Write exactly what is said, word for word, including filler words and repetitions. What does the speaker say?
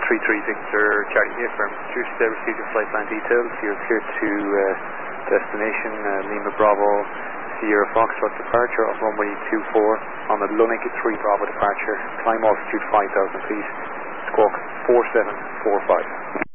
three three Victor Charlie here from Massachusetts. They received your flight plan details. You're clear to uh, destination uh, Lima Bravo Sierra Foxtrot departure of runway two four on the Lunik three Bravo departure. Climb altitude five thousand feet. Squawk four seven four five.